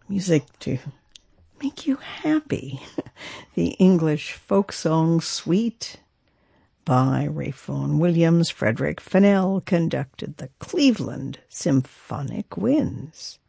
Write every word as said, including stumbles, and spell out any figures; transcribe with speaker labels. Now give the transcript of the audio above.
Speaker 1: music to make you happy. The English folk song Sweet by Ralph Vaughan Williams. Frederick Fennell conducted the Cleveland Symphonic Winds.